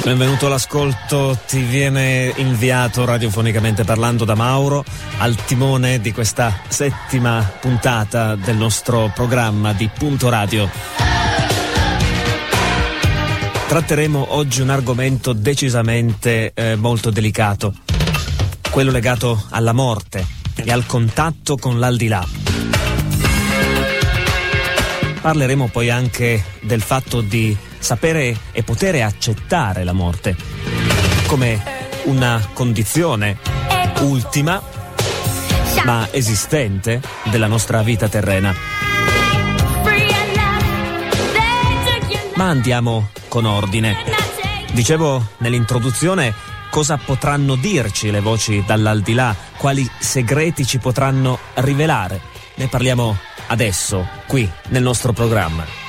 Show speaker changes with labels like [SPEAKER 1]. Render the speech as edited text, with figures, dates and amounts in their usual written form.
[SPEAKER 1] Benvenuto all'ascolto, ti viene inviato radiofonicamente parlando da Mauro al timone di questa 7ª puntata del nostro programma di Punto Radio. Tratteremo oggi un argomento decisamente molto delicato, quello legato alla morte e al contatto con l'aldilà. Parleremo poi anche del fatto di sapere e poter accettare la morte come una condizione ultima ma esistente della nostra vita terrena. Ma andiamo con ordine. Dicevo nell'introduzione cosa potranno dirci le voci dall'aldilà, quali segreti ci potranno rivelare. Ne parliamo adesso, qui, nel nostro programma.